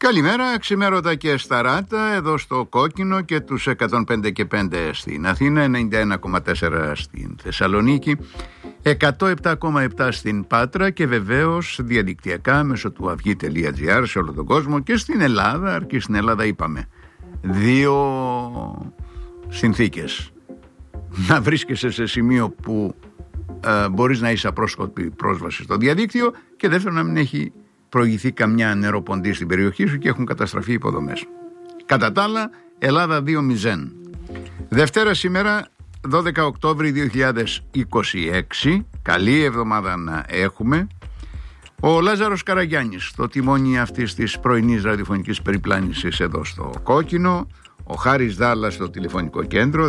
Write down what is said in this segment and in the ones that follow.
Καλημέρα, ξημέρωτα και σταράτα εδώ στο Κόκκινο και τους 105 και 5 στην Αθήνα, 91,4 στην Θεσσαλονίκη, 107,7 στην Πάτρα και βεβαίως διαδικτυακά μέσω του αυγή.gr σε όλο τον κόσμο και στην Ελλάδα, αρκεί στην Ελλάδα είπαμε. Δύο συνθήκες: να βρίσκεσαι σε σημείο που μπορείς να είσαι απρόσκοπη πρόσβαση στο διαδίκτυο και δεύτερον να μην έχει προηγηθεί καμιά νεροποντή στην περιοχή σου και έχουν καταστραφεί υποδομές. Κατά τα άλλα, Ελλάδα 2-0. Δευτέρα σήμερα, 12 Οκτώβρη 2026. Καλή εβδομάδα να έχουμε. Ο Λάζαρος Καραγιάννης στο τιμόνι αυτής της πρωινής ραδιοφωνικής περιπλάνησης εδώ στο Κόκκινο. Ο Χάρης Δάλλας στο τηλεφωνικό κέντρο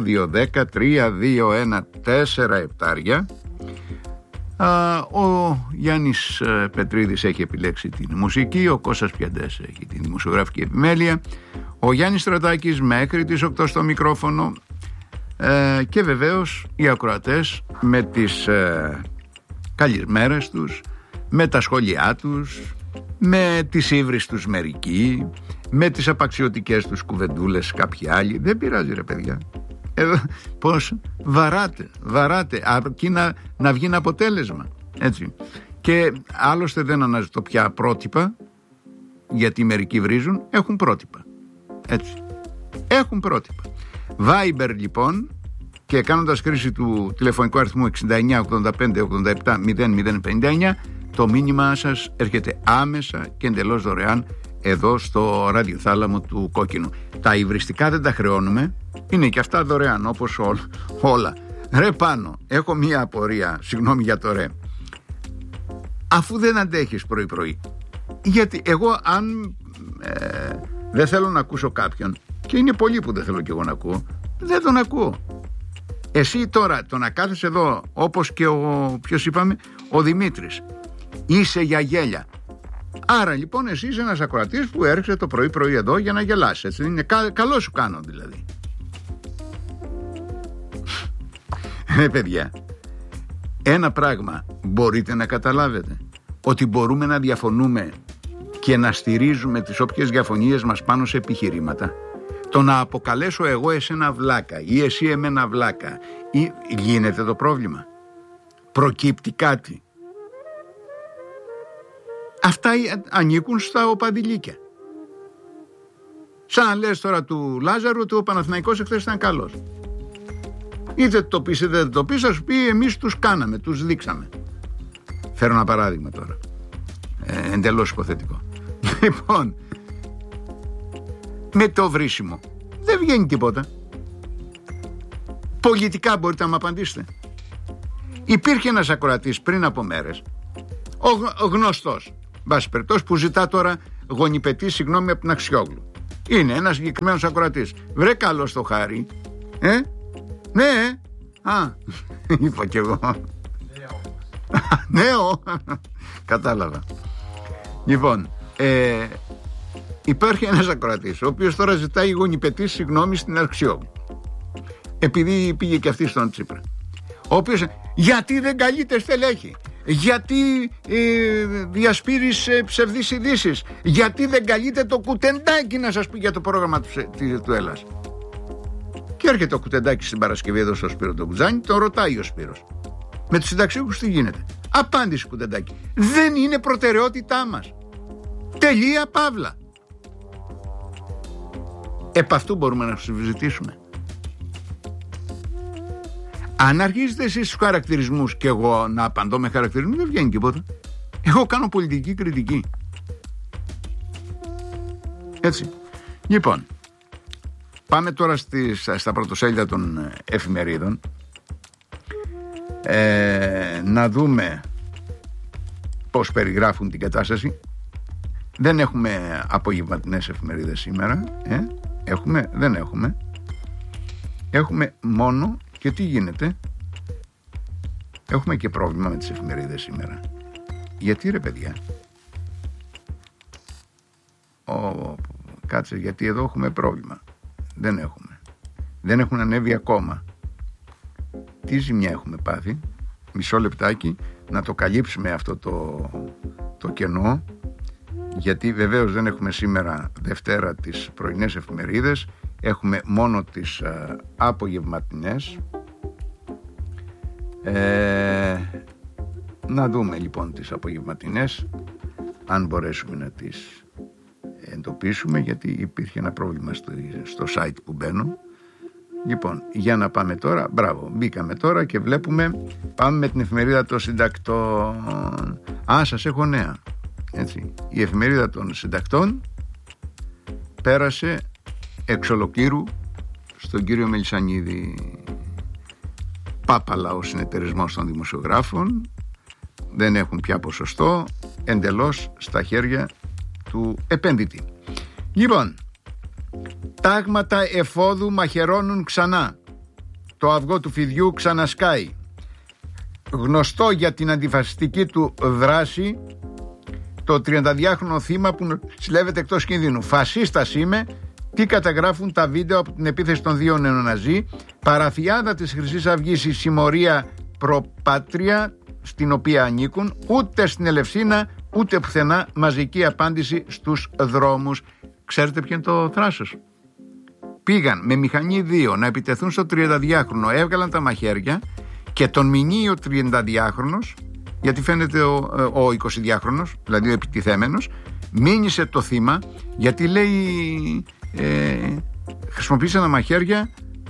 210-321-4 ο Γιάννης Πετρίδης έχει επιλέξει την μουσική, ο Κώστας Πιαντές έχει την δημοσιογραφική επιμέλεια, ο Γιάννης Στρατάκης μέχρι τις 8 στο μικρόφωνο και βεβαίως οι ακροατές με τις καλημέρες τους, με τα σχόλιά τους, με τις ύβρις τους μερικοί, με τις απαξιωτικές τους κουβεντούλες κάποιοι άλλοι. Δεν πειράζει ρε παιδιά. Πώς βαράτε αρκεί να βγει ένα αποτέλεσμα, έτσι. Και άλλωστε δεν αναζητώ πια πρότυπα, γιατί μερικοί βρίζουν, έχουν πρότυπα, έτσι. Έχουν πρότυπα. Viber λοιπόν, και κάνοντας χρήση του τηλεφωνικού αριθμού 69 85 87 0059, το μήνυμά σας έρχεται άμεσα και εντελώς δωρεάν εδώ στο ραδιοθάλαμο του Κόκκινου. Τα υβριστικά δεν τα χρεώνουμε, είναι και αυτά δωρεάν όπως όλα. Ρε Πάνο, έχω μία απορία, συγγνώμη για το ρε. Αφού δεν αντέχεις πρωί-πρωί, γιατί εγώ αν δεν θέλω να ακούσω κάποιον, και είναι πολλοί που δεν θέλω κι εγώ να ακούω, δεν τον ακούω. Εσύ τώρα το να κάθεσαι εδώ, όπως και ποιος είπαμε, ο Δημήτρης, είσαι για γέλια. Άρα λοιπόν εσύ είσαι ένας ακροατής που έρχεσαι το πρωί-πρωί εδώ για να γελάσεις, έτσι. Είναι καλό σου κάνω δηλαδή. Παιδιά, ένα πράγμα μπορείτε να καταλάβετε, ότι μπορούμε να διαφωνούμε και να στηρίζουμε τις όποιες διαφωνίες μας πάνω σε επιχειρήματα. Το να αποκαλέσω εγώ εσένα βλάκα ή εσύ εμένα βλάκα, ή γίνεται το πρόβλημα, προκύπτει κάτι. Αυτά ανήκουν στα οπαδηλίκια. Σαν λες τώρα του Λάζαρου ότι ο Παναθηναϊκός εχθές ήταν καλός. Είτε το πεις είτε δεν το πεις, θα σου πει εμείς τους κάναμε, τους δείξαμε. Φέρω ένα παράδειγμα τώρα, εντελώς υποθετικό. Λοιπόν, με το βρίσιμο δεν βγαίνει τίποτα. Πολιτικά μπορείτε να μου απαντήσετε. Υπήρχε ένας ακροατής πριν από μέρες, ο γνωστός, μπας περιπτώσει, που ζητά τώρα γονιπετή συγγνώμη από την Αξιόγλου. Είναι ένας συγκεκριμένος ακροατής. Βρε καλό στο Χάρη. Ναι, είπα κι εγώ. Νέο. Κατάλαβα. Λοιπόν, υπάρχει ένας ακροατής, ο οποίος τώρα ζητάει γονιπετή συγγνώμη στην Αξιόγλου, επειδή πήγε και αυτή στον Τσίπρα. Ο οποίος, γιατί δεν καλείται στελέχη, γιατί διασπείρεις ψευδείς ειδήσεις, γιατί δεν καλείται το Κουτεντάκι να σας πει για το πρόγραμμα του Ελλάς. Και έρχεται ο Κουτεντάκης στην Παρασκευή εδώ στο Σπύρο τον Κουτζάνη, τον ρωτάει ο Σπύρος, με τους συνταξιούχους τι γίνεται. Απάντηση Κουτεντάκη, δεν είναι προτεραιότητά μας. Τελεία παύλα. Επ' αυτού μπορούμε να συζητήσουμε. Αν αρχίζετε εσείς τους χαρακτηρισμούς και εγώ να απαντώ με χαρακτηρισμούς, δεν βγαίνει τίποτα. Εγώ κάνω πολιτική κριτική. Έτσι. Λοιπόν, πάμε τώρα στα πρωτοσέλιδα των εφημερίδων, να δούμε πώς περιγράφουν την κατάσταση. Δεν έχουμε απογευματινές εφημερίδες σήμερα. Δεν έχουμε. Έχουμε μόνο, και τι γίνεται, έχουμε και πρόβλημα με τις εφημερίδες σήμερα. Γιατί ρε παιδιά? Κάτσε, γιατί εδώ έχουμε πρόβλημα. Δεν έχουμε. Δεν έχουν ανέβει ακόμα. Τι ζημιά έχουμε πάθει? Μισό λεπτάκι να το καλύψουμε αυτό το κενό, γιατί βεβαίως δεν έχουμε σήμερα Δευτέρα τις πρωινές εφημερίδες, έχουμε μόνο τις απογευματινές. Να δούμε λοιπόν τις απογευματινές, αν μπορέσουμε να τις εντοπίσουμε, γιατί υπήρχε ένα πρόβλημα στο site που μπαίνω. Λοιπόν, για να πάμε τώρα. Μπράβο, μπήκαμε τώρα και βλέπουμε. Πάμε με την εφημερίδα των συντακτών. Σας έχω νέα. Έτσι, η εφημερίδα των συντακτών πέρασε εξ ολοκλήρου στον κύριο Μελισσανίδη. Πάπαλα ο συνεταιρισμός των δημοσιογράφων, δεν έχουν πια ποσοστό, εντελώς στα χέρια του επένδυτη. Λοιπόν, τάγματα εφόδου μαχαιρώνουν ξανά. Το αυγό του φιδιού ξανασκάει. Γνωστό για την αντιφασιστική του δράση, το 32χρονο θύμα που συλλεύεται εκτός κινδύνου. Φασίστας είμαι, τι καταγράφουν τα βίντεο από την επίθεση των 2 νεοναζί. Παραφιάδα της Χρυσής Αυγής η συμμορία προπάτρια στην οποία ανήκουν. Ούτε στην Ελευσίνα ούτε πουθενά μαζική απάντηση στους δρόμους. Ξέρετε ποιο είναι το θράσος? Πήγαν με μηχανή 2 να επιτεθούν στο 32χρονο, έβγαλαν τα μαχαίρια και τον μηνύει ο 32χρονος, γιατί φαίνεται ο 22χρονος, δηλαδή ο επιτιθέμενος, μήνυσε το θύμα, γιατί λέει χρησιμοποίησε τα μαχαίρια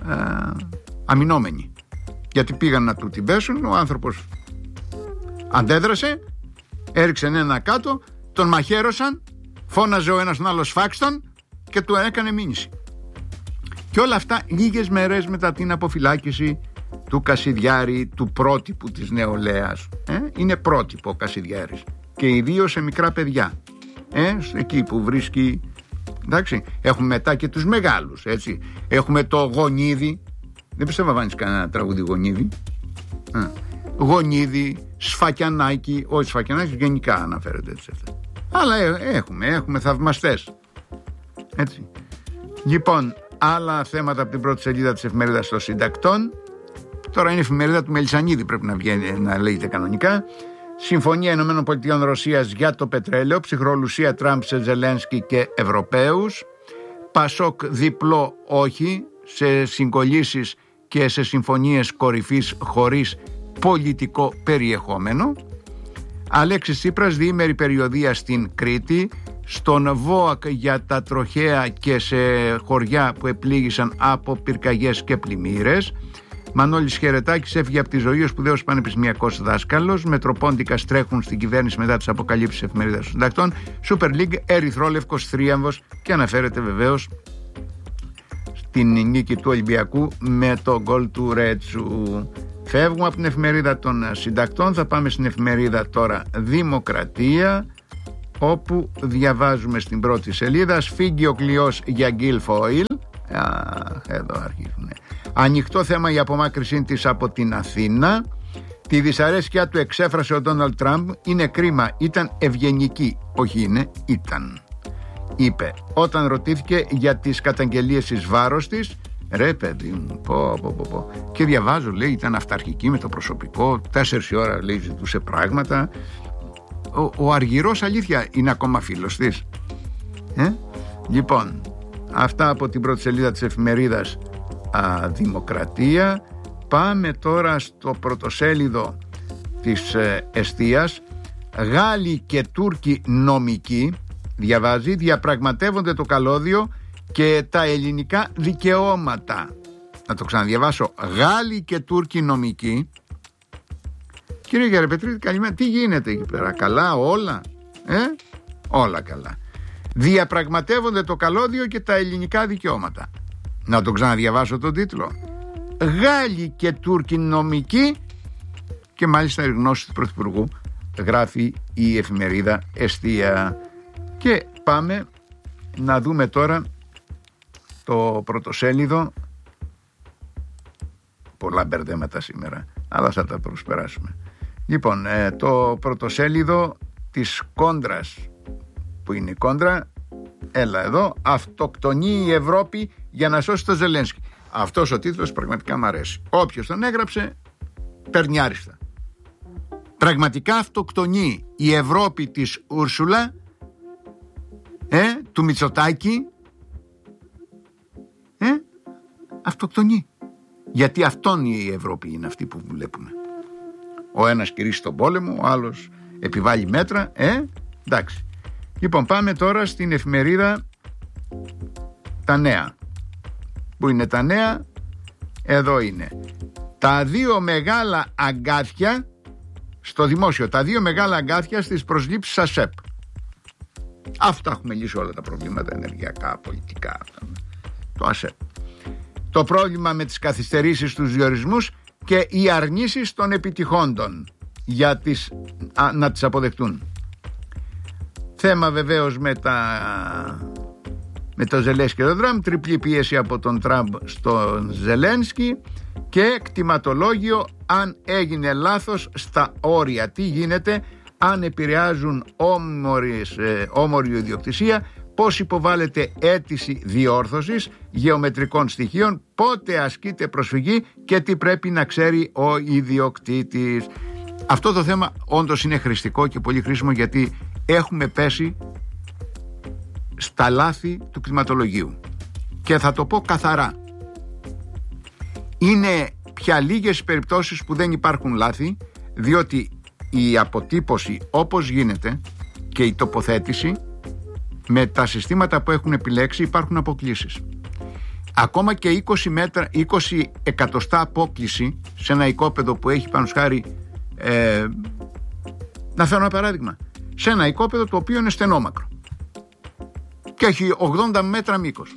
αμυνόμενοι, γιατί πήγαν να του την πέσουν. Ο άνθρωπος αντέδρασε, έριξε ένα κάτω, τον μαχαίρωσαν, φώναζε ο ένας τον άλλο σφάξτον και του έκανε μήνυση. Και όλα αυτά λίγες μέρες μετά την αποφυλάκηση του Κασιδιάρη, του πρότυπου της νεολαίας. Είναι πρότυπο ο Κασιδιάρης, και ιδίως σε μικρά παιδιά, εκεί που βρίσκει. Εντάξει, έχουμε μετά και τους μεγάλους, έτσι. Έχουμε το Γονίδι. Δεν πιστεύω να βάνεις κανένα τραγούδι Γονίδι. Γονίδι, Σφακιανάκι. Όχι, Σφακιανάκι γενικά αναφέρεται έτσι αυτά. Αλλά έχουμε θαυμαστές, έτσι. Λοιπόν, άλλα θέματα από την πρώτη σελίδα της εφημερίδας των συντακτών. Τώρα είναι η εφημερίδα του Μελισσανίδη, πρέπει να βγαίνει, να λέγεται κανονικά. Συμφωνία ΗΠΑ Ρωσίας για το πετρέλαιο, ψυχρολουσία Τραμπ σε Ζελένσκι και Ευρωπαίους. Πασόκ διπλό όχι σε συγκολήσεις και σε συμφωνίες κορυφής χωρίς πολιτικό περιεχόμενο. Αλέξης Τσίπρας διήμερη περιοδεία στην Κρήτη, στον ΒΟΑΚ για τα τροχαία και σε χωριά που επλήγησαν από πυρκαγιές και πλημμύρες. Μανώλης Χερετάκης έφυγε από τη ζωή ο σπουδαίος πανεπιστημιακός δάσκαλος. Μετροπόντικας τρέχουν στην κυβέρνηση μετά τις αποκαλύψεις της εφημερίδας των συντακτών. Super League, ερυθρόλευκος θρίαμβος, και αναφέρεται βεβαίως στην νίκη του Ολυμπιακού με το γκολ του Ρέτσου. Φεύγουμε από την εφημερίδα των συντακτών, θα πάμε στην εφημερίδα τώρα Δημοκρατία, όπου διαβάζουμε στην πρώτη σελίδα: σφίγγει ο κλειός για Guilfoyle. Εδώ αρχίζουν. Ανοιχτό θέμα η απομάκρυσή της από την Αθήνα. Τη δυσαρέσκεια του εξέφρασε ο Ντόναλντ Τραμπ. Είναι κρίμα, ήταν ευγενική. Όχι είναι, ήταν. Είπε όταν ρωτήθηκε για τις καταγγελίες εις βάρος της. Ρε παιδί μου, πω. Και διαβάζω, λέει, ήταν αυταρχική με το προσωπικό. 4 η ώρα, λέει, ζητούσε πράγματα. Ο Αργυρός, αλήθεια, είναι ακόμα φίλος της. Λοιπόν, αυτά από την πρώτη σελίδα της εφημερίδας Δημοκρατία. Πάμε τώρα στο πρωτοσέλιδο της Εστίας. Γάλλοι και Τούρκοι νομικοί, διαβάζει, διαπραγματεύονται το καλώδιο και τα ελληνικά δικαιώματα. Να το ξαναδιαβάσω. Γάλλοι και Τούρκοι νομικοί. Κύριε Γεραπετρίτη, καλημέρα. Τι γίνεται εκεί πέρα? Καλά όλα? Όλα καλά. Διαπραγματεύονται το καλώδιο και τα ελληνικά δικαιώματα. Να το ξαναδιαβάσω τον τίτλο. Γάλλοι και Τούρκοι νομικοί, και μάλιστα η γνώση του Πρωθυπουργού, γράφει η εφημερίδα Εστία. Και πάμε να δούμε τώρα το πρωτοσέλιδο. Πολλά μπερδέματα σήμερα, αλλά θα τα προσπεράσουμε. Λοιπόν, το πρωτοσέλιδο της Κόντρας, που είναι η Κόντρα, έλα εδώ, αυτοκτονεί η Ευρώπη για να σώσει το Ζελένσκι. Αυτός ο τίτλος πραγματικά μου αρέσει. Όποιος τον έγραψε παίρνει άριστα. Πραγματικά αυτοκτονεί η Ευρώπη της Ούρσουλα του Μητσοτάκη αυτοκτονεί. Γιατί αυτόν η Ευρώπη είναι αυτή που βλέπουμε. Ο ένας κηρύσσει τον πόλεμο, ο άλλος επιβάλλει μέτρα. Εντάξει. Λοιπόν, πάμε τώρα στην εφημερίδα Τα Νέα. Πού είναι τα νέα? Εδώ είναι. Τα δύο μεγάλα αγκάθια στο δημόσιο, τα δύο μεγάλα αγκάθια στις προσλήψεις ΑΣΕΠ. Αυτά έχουμε λύσει όλα τα προβλήματα ενεργειακά, πολιτικά. Το ΑΣΕΠ. Το πρόβλημα με τις καθυστερήσεις στους διορισμούς και οι αρνήσεις των επιτυχόντων για να τις αποδεχτούν. Θέμα βεβαίως με το Ζελένσκι και τον Τραμπ, τριπλή πίεση από τον Τραμπ στον Ζελένσκι και κτηματολόγιο αν έγινε λάθος στα όρια. Τι γίνεται αν επηρεάζουν όμορη ιδιοκτησία, πώς υποβάλλεται αίτηση διόρθωσης γεωμετρικών στοιχείων, πότε ασκείται προσφυγή και τι πρέπει να ξέρει ο ιδιοκτήτης. Αυτό το θέμα όντως είναι χρηστικό και πολύ χρήσιμο, γιατί έχουμε πέσει στα λάθη του κτηματολογίου. Και θα το πω καθαρά. Είναι πια λίγες περιπτώσεις που δεν υπάρχουν λάθη, διότι η αποτύπωση όπως γίνεται και η τοποθέτηση με τα συστήματα που έχουν επιλέξει υπάρχουν αποκλίσεις. Ακόμα και 20 εκατοστά απόκληση σε ένα οικόπεδο που έχει πάνω σχάρι, να φέρω ένα παράδειγμα, σε ένα οικόπεδο το οποίο είναι στενόμακρο και έχει 80 μέτρα μήκος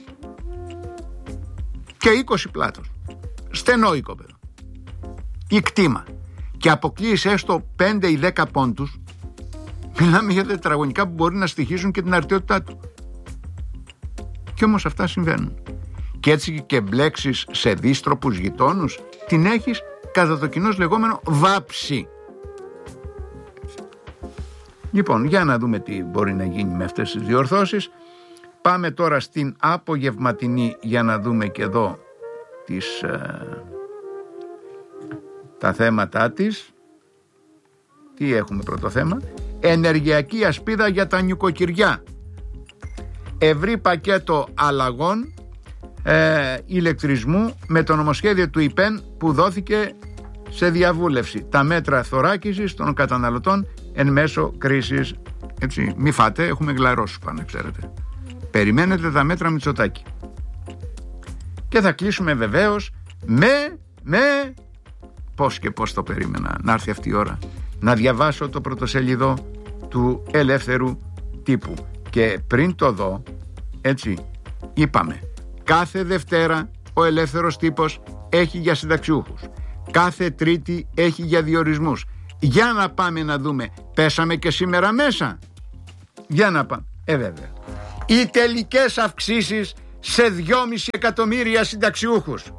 και 20 πλάτος, στενό οικόπεδο ή κτήμα, και αποκλείεις έστω 5 ή 10 πόντους, μιλάμε για τετραγωνικά που μπορεί να στοιχίζουν και την αρτιότητά του. Και όμως αυτά συμβαίνουν. Και έτσι και μπλέξεις σε δίστροπους γειτόνους, την έχεις κατά το κοινώς λεγόμενο βάψει. Λοιπόν, για να δούμε τι μπορεί να γίνει με αυτές τις διορθώσεις. Πάμε τώρα στην απογευματινή για να δούμε και εδώ τα θέματα της. Τι έχουμε πρώτο θέμα? Ενεργειακή ασπίδα για τα νοικοκυριά. Ευρύ πακέτο αλλαγών ηλεκτρισμού με το νομοσχέδιο του ΙΠΕΝ που δόθηκε σε διαβούλευση. Τα μέτρα θωράκισης των καταναλωτών εν μέσω κρίσης. Έτσι, μη φάτε, έχουμε γλαρώσει πάνω, ξέρετε. Περιμένετε τα μέτρα Μητσοτάκη. Και θα κλείσουμε βεβαίως με πώς και πώς το περίμενα να έρθει αυτή η ώρα, να διαβάσω το πρωτοσέλιδο του Ελεύθερου Τύπου. Και πριν το δω, έτσι, είπαμε, κάθε Δευτέρα ο Ελεύθερος Τύπος έχει για συνταξιούχους, κάθε Τρίτη έχει για διορισμούς. Για να πάμε να δούμε, πέσαμε και σήμερα μέσα? Για να πάμε. Βέβαια. Οι τελικές αυξήσεις σε 2,5 εκατομμύρια συνταξιούχους.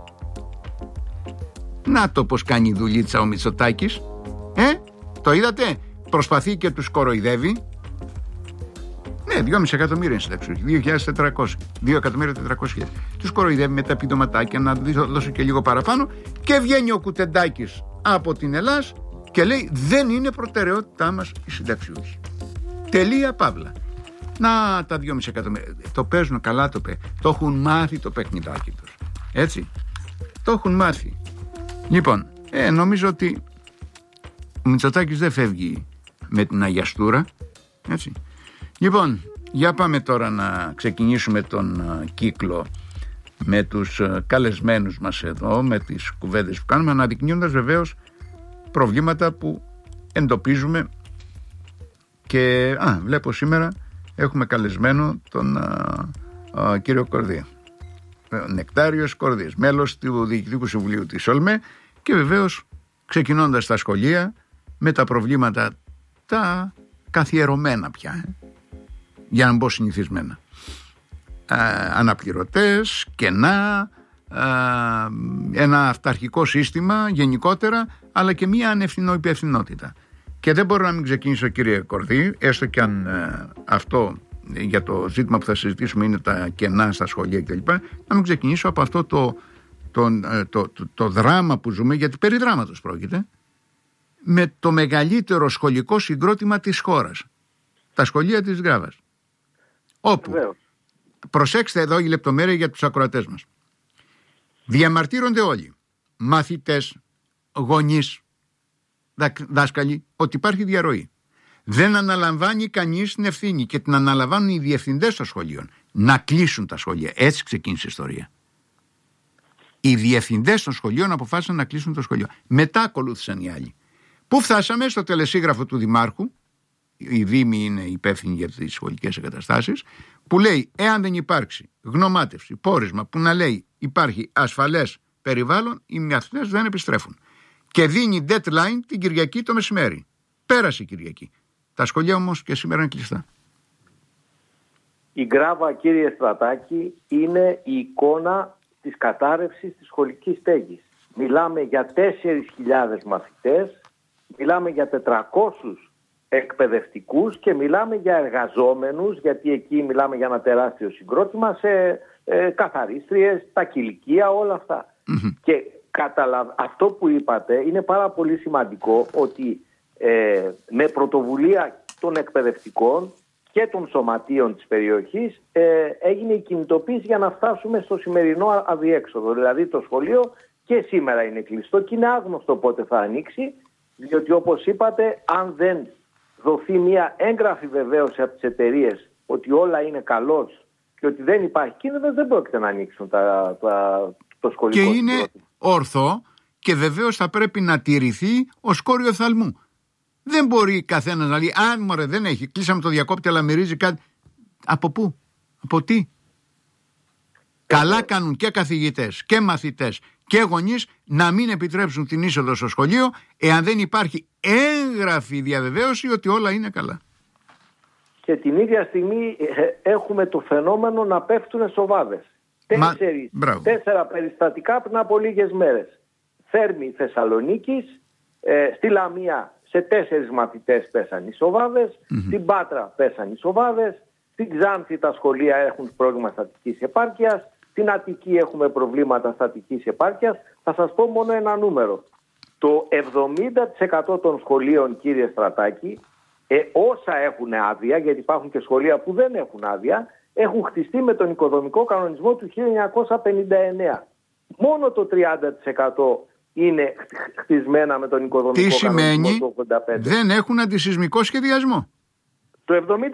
Να το πως κάνει δουλίτσα ο Μητσοτάκης. Το είδατε? Προσπαθεί και τους κοροϊδεύει. Ναι, 2,5 εκατομμύρια είναι συνταξιούχοι, 2.400.000. Τους κοροϊδεύει με τα επιδοματάκια, να δώσω και λίγο παραπάνω, και βγαίνει ο Κουτεντάκης από την Ελλάς και λέει δεν είναι προτεραιότητά μας οι συνταξιούχοι. Τελεία παύλα. Να, τα 2,5 εκατομμύρια. Το παίζουν καλά, το έχουν μάθει το παιχνιδάκι τους. Έτσι. Το έχουν μάθει. Λοιπόν, νομίζω ότι ο Μητσοτάκης δεν φεύγει με την αγιαστούρα. Έτσι. Λοιπόν, για πάμε τώρα να ξεκινήσουμε τον κύκλο με τους καλεσμένους μας εδώ, με τις κουβέντες που κάνουμε, αναδεικνύοντας βεβαίως προβλήματα που εντοπίζουμε. Και βλέπω σήμερα έχουμε καλεσμένο τον κύριο Κορδία, Νεκτάριος Κορδίας, μέλος του Διοικητικού Συμβουλίου της ΟΛΜΕ, και βεβαίως ξεκινώντας τα σχολεία με τα προβλήματα τα καθιερωμένα πια, για να μπω συνηθισμένα, αναπληρωτές, κενά, ένα αυταρχικό σύστημα γενικότερα, αλλά και μια ανευθυνό-υπευθυνότητα. Και δεν μπορώ να μην ξεκινήσω, κύριε Κορδί, έστω και αν αυτό για το ζήτημα που θα συζητήσουμε είναι τα κενά στα σχολεία κτλ., να μην ξεκινήσω από αυτό το δράμα που ζούμε, γιατί περί δράματος πρόκειται, με το μεγαλύτερο σχολικό συγκρότημα της χώρας, τα σχολεία της Γράβας. Όπου, προσέξτε εδώ η λεπτομέρεια για τους ακροατές μας. Διαμαρτύρονται όλοι, μαθητές, γονείς, δάσκαλοι, ότι υπάρχει διαρροή. Δεν αναλαμβάνει κανείς την ευθύνη και την αναλαμβάνουν οι διευθυντές των σχολείων να κλείσουν τα σχολεία. Έτσι ξεκίνησε η ιστορία. Οι διευθυντές των σχολείων αποφάσισαν να κλείσουν το σχολείο. Μετά ακολούθησαν οι άλλοι. Πού φτάσαμε? Στο τελεσίγραφο του Δημάρχου, οι Δήμοι είναι υπεύθυνοι για τις σχολικές εγκαταστάσεις, που λέει εάν δεν υπάρξει γνωμάτευση, πόρισμα που να λέει υπάρχει ασφαλές περιβάλλον, οι μαθητές δεν επιστρέφουν. Και δίνει deadline την Κυριακή το μεσημέρι. Πέρασε η Κυριακή. Τα σχολεία όμως και σήμερα είναι κλειστά. Η γκράβα, κύριε Στρατάκη, είναι η εικόνα της κατάρρευσης της σχολικής στέγης. Μιλάμε για 4.000 μαθητές, μιλάμε για 400 εκπαιδευτικούς και μιλάμε για εργαζόμενους, γιατί εκεί μιλάμε για ένα τεράστιο συγκρότημα, σε καθαρίστριες, τα κηλικεία, όλα αυτά. Και αυτό που είπατε είναι πάρα πολύ σημαντικό, ότι με πρωτοβουλία των εκπαιδευτικών και των σωματείων της περιοχής έγινε η κινητοποίηση για να φτάσουμε στο σημερινό αδιέξοδο. Δηλαδή το σχολείο και σήμερα είναι κλειστό και είναι άγνωστο πότε θα ανοίξει, διότι όπως είπατε, αν δεν δοθεί μια έγγραφη βεβαίωση από τις εταιρείες ότι όλα είναι καλώς και ότι δεν υπάρχει κίνδυνος, δεν πρόκειται να ανοίξουν το σχολικό. Και είναι ορθό και βεβαίως θα πρέπει να τηρηθεί ως κόριο οφθαλμού. Δεν μπορεί καθένας να λέει αν μωρέ δεν έχει, κλείσαμε το διακόπτη αλλά μυρίζει κάτι. Από πού, από τι? Καλά κάνουν και καθηγητές και μαθητές και γονείς να μην επιτρέψουν την είσοδο στο σχολείο εάν δεν υπάρχει έγγραφη διαβεβαίωση ότι όλα είναι καλά. Και την ίδια στιγμή έχουμε το φαινόμενο να πέφτουν σοβάδες. 4 περιστατικά πριν από λίγες μέρες. Θέρμη Θεσσαλονίκης, στη Λαμία σε 4 μαθητές πέσαν οι σοβάδες, στην Πάτρα πέσαν οι σοβάδες, στην Ξάνθη τα σχολεία έχουν πρόβλημα στατικής επάρκειας, στην Αττική έχουμε προβλήματα στατικής επάρκειας. Θα σας πω μόνο ένα νούμερο. Το 70% των σχολείων, κύριε Στρατάκη, όσα έχουν άδεια, γιατί υπάρχουν και σχολεία που δεν έχουν άδεια, έχουν χτιστεί με τον οικοδομικό κανονισμό του 1959. Μόνο το 30% είναι χτισμένα με τον οικοδομικό κανονισμό του 1985. Δεν έχουν αντισυσμικό σχεδιασμό. Το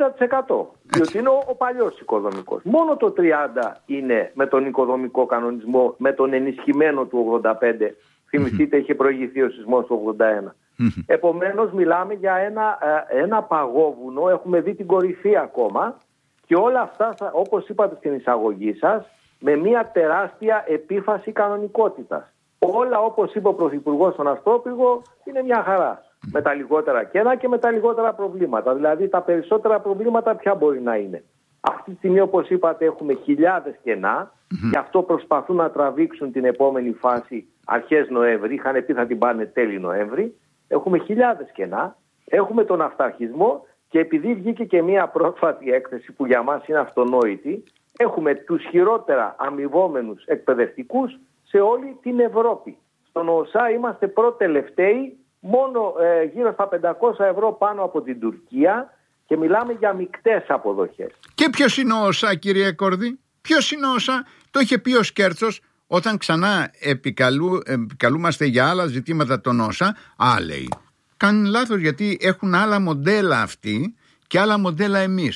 70%. Διότι είναι ο παλιός οικοδομικός. Μόνο το 30% είναι με τον οικοδομικό κανονισμό, με τον ενισχυμένο του 1985. Θυμηθείτε, είχε προηγηθεί ο σεισμός του 1981. Επομένως μιλάμε για ένα παγόβουνο, έχουμε δει την κορυφή ακόμα και όλα αυτά, όπως είπατε στην εισαγωγή σας, με μια τεράστια επίφαση κανονικότητας. Όλα, όπως είπε ο Πρωθυπουργός στον Αστρόπηγο, είναι μια χαρά. Με τα λιγότερα κενά και με τα λιγότερα προβλήματα. Δηλαδή τα περισσότερα προβλήματα ποια μπορεί να είναι? Αυτή τη στιγμή, όπως είπατε, έχουμε χιλιάδες κενά. Γι' αυτό προσπαθούν να τραβήξουν την επόμενη φάση αρχές Νοέμβρη. Είχαν πει θα την πάνε τέλη Νοέμβρη. Έχουμε χιλιάδες κενά. Έχουμε τον αυταρχισμό και επειδή βγήκε και μια πρόσφατη έκθεση που για μας είναι αυτονόητη, έχουμε τους χειρότερα αμοιβόμενους εκπαιδευτικούς σε όλη την Ευρώπη. Στον ΟΣΑ είμαστε πρώτοι-τελευταίοι, μόνο γύρω στα 500 ευρώ πάνω από την Τουρκία και μιλάμε για μικτές αποδοχές. Και ποιος είναι ο ΟΣΑ, κύριε Κορδί? Ποιος είναι ο ΟΣΑ? Το είχε πει ο Σκέρτσος όταν ξανά επικαλούμαστε για άλλα ζητήματα τον ΟΣΑ. Λέει, κάνουν λάθος γιατί έχουν άλλα μοντέλα αυτοί και άλλα μοντέλα εμείς.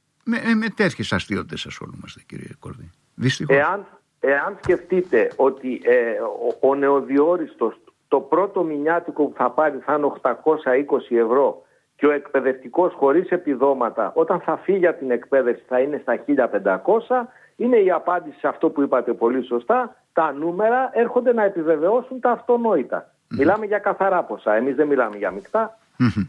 Με τέτοιες αστείωτες ασχολούμαστε, κύριε Κορδί. Δυστυχώς. Εάν σκεφτείτε ότι ο νεοδιόριστος το πρώτο μηνιάτικο που θα πάρει θα είναι 820 ευρώ και ο εκπαιδευτικός χωρίς επιδόματα όταν θα φύγει από την εκπαίδευση θα είναι στα 1500, είναι η απάντηση σε αυτό που είπατε πολύ σωστά. Τα νούμερα έρχονται να επιβεβαιώσουν τα αυτονόητα. Μιλάμε για καθαρά ποσά, εμείς δεν μιλάμε για μεικτά.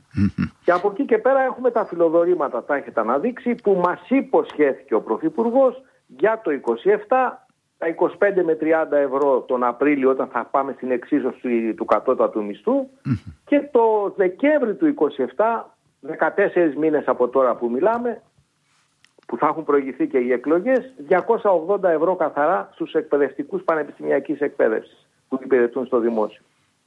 Και από εκεί και πέρα έχουμε τα φιλοδορήματα, τα έχετε αναδείξει, που μας υποσχέθηκε ο Πρωθυπουργός για το 27, τα 25 με 30 ευρώ τον Απρίλιο όταν θα πάμε στην εξίσωση του κατώτατου μισθού και το Δεκέμβρη του 27, 14 μήνες από τώρα που μιλάμε, που θα έχουν προηγηθεί και οι εκλογές, 280 ευρώ καθαρά στους εκπαιδευτικούς πανεπιστημιακής εκπαίδευσης που υπηρετούν στο δημόσιο.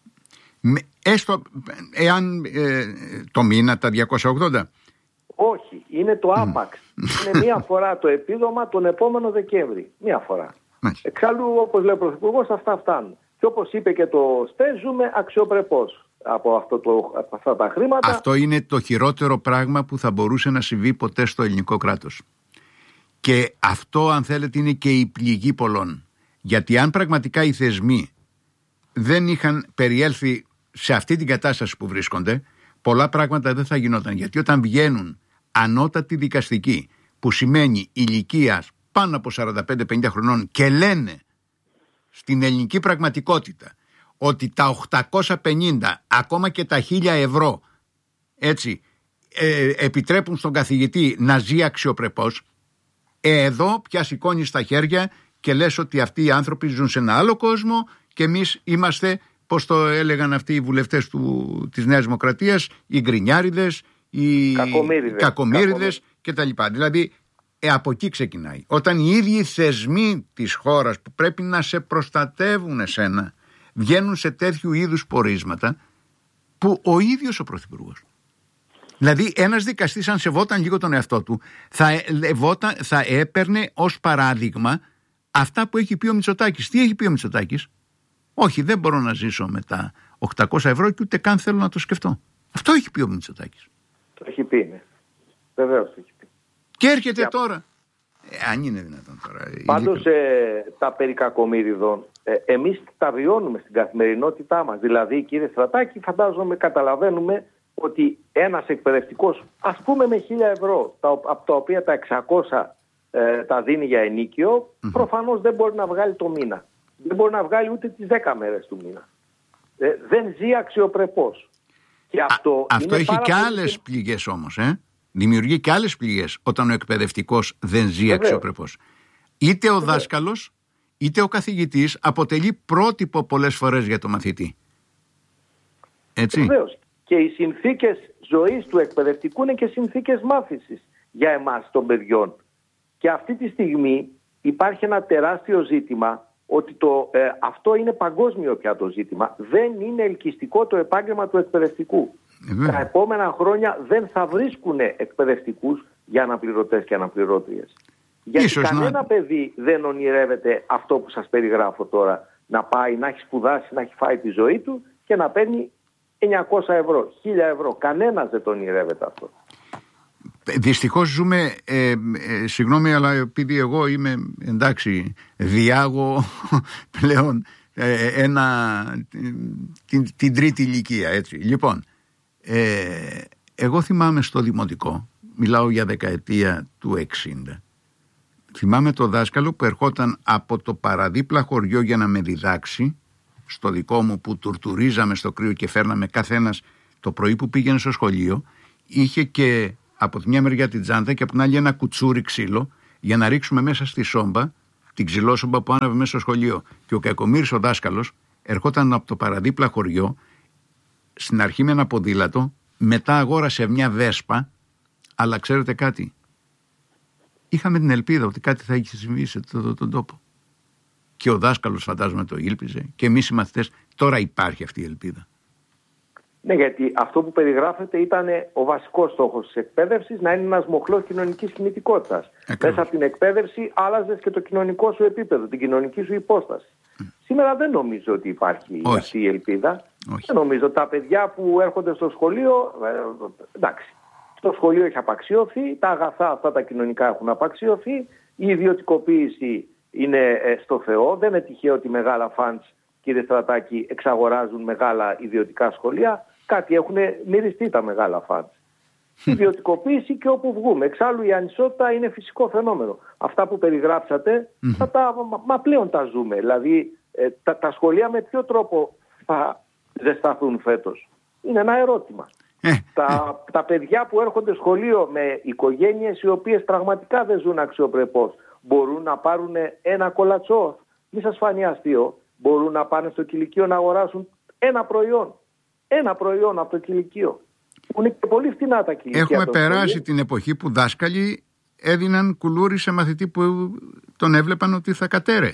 Έστω εάν το μήνα τα 280? Όχι, είναι το άπαξ. Είναι μία φορά το επίδομα τον επόμενο Δεκέμβρη. Μία φορά. Εξάλλου, όπως λέει ο Πρωθυπουργός, αυτά φτάνουν. Και όπως είπε και το ΣΤΕ, ζούμε αξιοπρεπώς από αυτά τα χρήματα. Αυτό είναι το χειρότερο πράγμα που θα μπορούσε να συμβεί ποτέ στο ελληνικό κράτος. Και αυτό, αν θέλετε, είναι και η πληγή πολλών. Γιατί αν πραγματικά οι θεσμοί δεν είχαν περιέλθει σε αυτή την κατάσταση που βρίσκονται, πολλά πράγματα δεν θα γινόταν. Γιατί όταν βγαίνουν ανώτατοι δικαστικοί, που σημαίνει ηλικίας πάνω από 45-50 χρονών, και λένε στην ελληνική πραγματικότητα ότι τα 850, ακόμα και τα 1.000 ευρώ, έτσι, επιτρέπουν στον καθηγητή να ζει αξιοπρεπώς, εδώ πια σηκώνεις τα χέρια και λες ότι αυτοί οι άνθρωποι ζουν σε ένα άλλο κόσμο και εμείς είμαστε, πώς το έλεγαν αυτοί οι βουλευτές της Νέας Δημοκρατίας, οι γκρινιάριδες, οι κακομοίριδες κτλ. Δηλαδή από εκεί ξεκινάει. Όταν οι ίδιοι θεσμοί της χώρας που πρέπει να σε προστατεύουν εσένα βγαίνουν σε τέτοιου είδους πορίσματα, που ο ίδιος ο Πρωθυπουργός, δηλαδή ένας δικαστής, αν σεβόταν λίγο τον εαυτό του, θα έπαιρνε ως παράδειγμα αυτά που έχει πει ο Μητσοτάκης. Τι έχει πει ο Μητσοτάκης? Όχι, δεν μπορώ να ζήσω με τα 800 ευρώ και ούτε καν θέλω να το σκεφτώ. Αυτό έχει πει ο Μητσοτάκης. Το έχει πει, ναι. Βεβαίως το έχει πει. Και έρχεται τώρα. Αν είναι δυνατόν τώρα. Πάντως τα περί κακομοίριδων, εμείς τα βιώνουμε στην καθημερινότητά μας. Δηλαδή, κύριε Στρατάκη, φαντάζομαι καταλαβαίνουμε ότι ένας εκπαιδευτικός, ας πούμε με 1.000 ευρώ, από τα οποία τα 600 τα δίνει για ενίκιο, προφανώς δεν μπορεί να βγάλει το μήνα. Δεν μπορεί να βγάλει ούτε τις 10 μέρες του μήνα. Δεν ζει αξιοπρεπώς. Και αυτό έχει και άλλες πληγές όμως. Δημιουργεί και άλλες πληγές όταν ο εκπαιδευτικός δεν ζει αξιοπρεπώς. Είτε ο δάσκαλος, είτε ο καθηγητής αποτελεί πρότυπο πολλές φορές για το μαθητή. Έτσι. Βεβαίως. Και οι συνθήκες ζωής του εκπαιδευτικού είναι και συνθήκες μάθησης για εμάς των παιδιών. Και αυτή τη στιγμή υπάρχει ένα τεράστιο ζήτημα, ότι αυτό είναι παγκόσμιο πια το ζήτημα. Δεν είναι ελκυστικό το επάγγελμα του εκπαιδευτικού. Τα επόμενα χρόνια δεν θα βρίσκουν εκπαιδευτικούς για αναπληρωτές και αναπληρώτριες. Γιατί κανένα παιδί δεν ονειρεύεται αυτό που σας περιγράφω τώρα, να πάει, να έχει σπουδάσει, να έχει φάει τη ζωή του και να παίρνει 900 ευρώ, 1.000 ευρώ. Κανένας δεν το ονειρεύεται αυτό. Δυστυχώς ζούμε, συγγνώμη, αλλά επειδή εγώ είμαι, εντάξει, διάγω πλέον την τρίτη ηλικία, έτσι. Λοιπόν, εγώ θυμάμαι στο δημοτικό, μιλάω για δεκαετία του 60, θυμάμαι το δάσκαλο που ερχόταν από το παραδίπλα χωριό για να με διδάξει, στο δικό μου που τουρτουρίζαμε στο κρύο και φέρναμε καθένας το πρωί που πήγαινε στο σχολείο, είχε και από τη μια μεριά την τσάντα και από την άλλη ένα κουτσούρι ξύλο για να ρίξουμε μέσα στη σόμπα, την ξυλόσομπα που άναβε μέσα στο σχολείο. Και ο κακομοίρης ο δάσκαλος ερχόταν από το παραδίπλα χωριό, στην αρχή με ένα ποδήλατο, μετά αγόρασε μια βέσπα, αλλά ξέρετε κάτι, είχαμε την ελπίδα ότι κάτι θα είχε συμβεί σε τον τόπο. Και ο δάσκαλος φαντάζομαι το ήλπιζε και εμείς οι μαθητές. Τώρα υπάρχει αυτή η ελπίδα. Ναι, γιατί αυτό που περιγράφεται ήταν ο βασικός στόχος της εκπαίδευσης, να είναι ένας μοχλός κοινωνικής κινητικότητας. Μέσα από την εκπαίδευση άλλαζες και το κοινωνικό σου επίπεδο, την κοινωνική σου υπόσταση. Σήμερα δεν νομίζω ότι υπάρχει αυτή η ελπίδα. Δεν νομίζω. Τα παιδιά που έρχονται στο σχολείο, εντάξει, το σχολείο έχει απαξιωθεί, τα αγαθά αυτά τα κοινωνικά έχουν απαξιωθεί, η ιδιωτικοποίηση είναι στο Θεό. Δεν είναι τυχαίο ότι μεγάλα φαντς, κύριε Στρατάκη, εξαγοράζουν μεγάλα ιδιωτικά σχολεία. Κάτι έχουν μυριστεί τα μεγάλα φαντς. Ιδιωτικοποίηση και όπου βγούμε. Εξάλλου η ανισότητα είναι φυσικό φαινόμενο. Αυτά που περιγράψατε, μα πλέον τα ζούμε. Δηλαδή τα σχολεία με ποιο τρόπο θα ζεσταθούν φέτος? Είναι ένα ερώτημα. Τα παιδιά που έρχονται σχολείο με οικογένειες οι οποίες πραγματικά δεν ζουν αξιοπρεπώς, μπορούν να πάρουν ένα κολατσό? Μη σας φανεί αστείο. Μπορούν να πάνε στο κηλικείο να αγοράσουν ένα προϊόν από το κηλικείο. Που είναι και πολύ φτηνά τα κηλικεία. Έχουμε περάσει την εποχή που δάσκαλοι έδιναν κουλούρι σε μαθητή που τον έβλεπαν ότι θα κατέρε.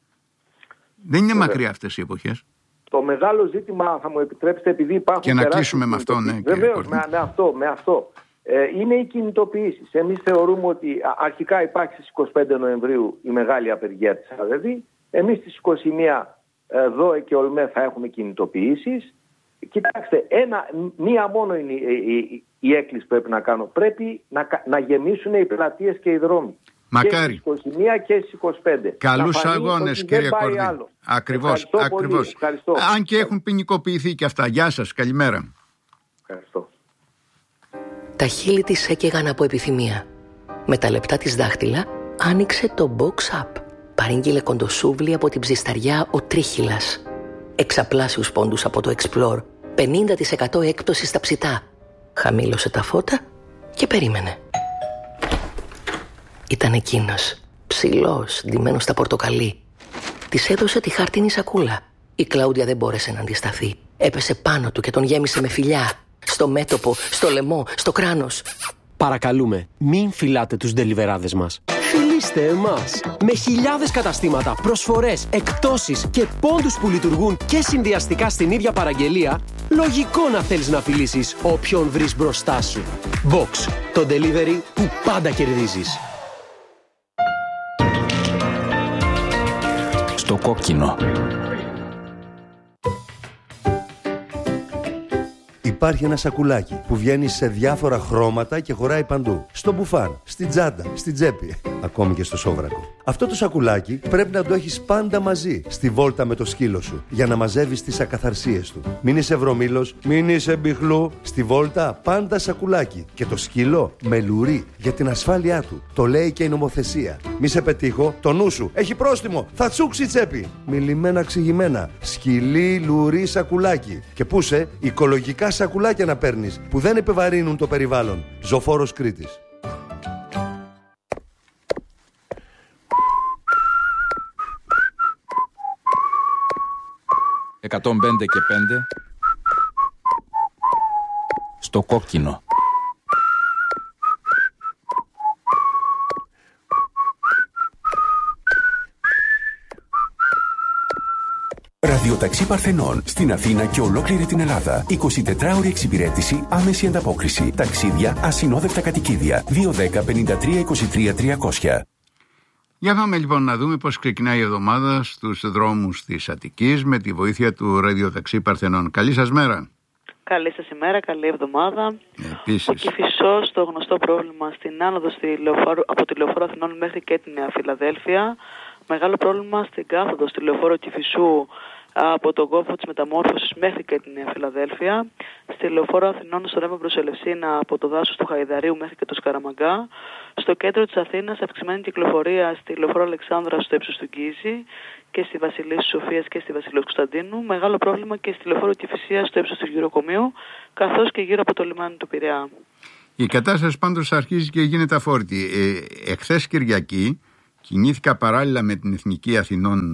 Δεν είναι μακριά αυτές οι εποχές. Το μεγάλο ζήτημα, θα μου επιτρέψετε, επειδή υπάρχουν... Και να κλείσουμε με αυτό, ναι. Βεβαίως, με αυτό. είναι οι κινητοποιήσεις. Εμείς θεωρούμε ότι αρχικά υπάρχει στις 25 Νοεμβρίου η μεγάλη απεργία της ΑΔΔ. Εμείς στις 21 ΔΟΕ και ΟΛΜΕ θα έχουμε κινητοποιήσεις. Κοιτάξτε, μία μόνο είναι η έκκληση που πρέπει να κάνω. Πρέπει να γεμίσουν οι πλατείες και οι δρόμοι. Μακάρι. Και στις 21 και στις 25. Καλούς αγώνες, κύριε Κορδί. Ακριβώς. Αν και έχουν ποινικοποιηθεί και αυτά. Γεια σας, καλημέρα. Ευχαριστώ. Τα χείλη της έκαιγαν από επιθυμία. Με τα λεπτά της δάχτυλα άνοιξε το box up. Παρήγγειλε κοντοσούβλι από την ψισταριά ο Τρίχυλας. Εξαπλάσιους πόντους από το Explore. 50% έκπτωση στα ψητά. Χαμήλωσε τα φώτα και περίμενε. Ήταν εκείνος, ψηλός, ντυμένος στα πορτοκαλί. Της έδωσε τη χάρτινη σακούλα. Η Κλάουντια δεν μπόρεσε να αντισταθεί. Έπεσε πάνω του και τον γέμισε με φιλιά. Στο μέτωπο, στο λαιμό, στο κράνος. Παρακαλούμε, μην φυλάτε τους ντελιβεράδες μας. Φιλήστε εμάς. Με χιλιάδες καταστήματα, προσφορές, εκπτώσεις και πόντους που λειτουργούν και συνδυαστικά στην ίδια παραγγελία, λογικό να θέλεις να φιλήσεις όποιον βρεις μπροστά σου. Box, το delivery που πάντα κερδίζεις. Στο κόκκινο. Υπάρχει ένα σακουλάκι που βγαίνει σε διάφορα χρώματα και χωράει παντού. Στο μπουφάν, στην τσάντα, στην τσέπη, ακόμη και στο σόβρακο. Αυτό το σακουλάκι πρέπει να το έχεις πάντα μαζί στη βόλτα με το σκύλο σου για να μαζεύεις τις ακαθαρσίες του. Μην είσαι βρωμήλος, μην είσαι μπιχλού. Στη βόλτα πάντα σακουλάκι. Και το σκύλο με λουρί για την ασφάλειά του. Το λέει και η νομοθεσία. Μη σε πετύχω, το νου σου έχει πρόστιμο. Θα τσούξει τσέπη. Μιλημένα ξηγημένα. Σκυλί, λουρί, σακουλάκι. Και πούσε οικολογικά σακουλάκια να παίρνεις που δεν επιβαρύνουν το περιβάλλον. Ζωφόρος Κρήτης. «105 και 5 στο κόκκινο». Ραδιοταξί Παρθενών στην Αθήνα και ολόκληρη την Ελλάδα. 24ωρη εξυπηρέτηση, άμεση ανταπόκριση. Ταξίδια, ασυνόδευτα κατοικίδια. 210 53 23 300. Για πάμε λοιπόν να δούμε πώς ξεκινάει η εβδομάδα στους δρόμους της Αττικής με τη βοήθεια του ραδιοταξί Παρθενών. Καλή σας μέρα. Καλή σας ημέρα, καλή εβδομάδα. Επίσης. Ο Κηφισός, το γνωστό πρόβλημα στην άνοδο από τη Λεωφόρο Αθηνών μέχρι και τη Νέα Φιλαδέλφια. Μεγάλο πρόβλημα στην κάθοδο στη Λεωφόρο Κηφισού από τον κόμβο της Μεταμόρφωσης μέχρι και τη Νέα Φιλαδέλφια. Στη Λεωφόρο Αθηνών στο ρεύμα προς Ελευσίνα από το δάσος του Χαϊδαρίου μέχρι και το Σκαραμαγκά. Στο κέντρο της Αθήνας αυξημένη κυκλοφορία στη Λεωφόρο Αλεξάνδρα στο ύψος του Γκίζη και στη Βασιλής Σοφίας και στη Βασιλείου Κωνσταντίνου. Μεγάλο πρόβλημα και στη Λεωφόρο Κηφισίας στο ύψος του Γυροκομείου καθώς και γύρω από το λιμάνι του Πειραιά. Η κατάσταση πάντως αρχίζει και γίνεται αφόρητη. Εχθές Κυριακή κινήθηκα παράλληλα με την Εθνική Αθηνών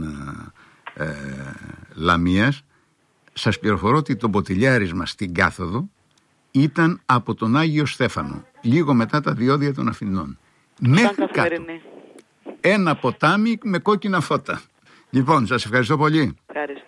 Λαμίας. Σας πληροφορώ ότι το μποτιλιάρισμα στην κάθοδο ήταν από τον Άγιο Στέφανο, λίγο μετά τα διόδια των Αθηνών. Μέχρι κάτω. Ένα ποτάμι με κόκκινα φώτα. Λοιπόν, σας ευχαριστώ πολύ. Ευχαριστώ.